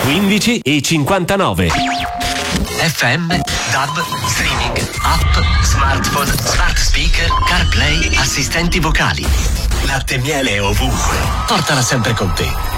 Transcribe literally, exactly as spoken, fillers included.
quindici e cinquantanove. F M, D A B, streaming, app, smartphone, smart speaker, CarPlay, assistenti vocali. Latte e miele ovunque. Portala sempre con te.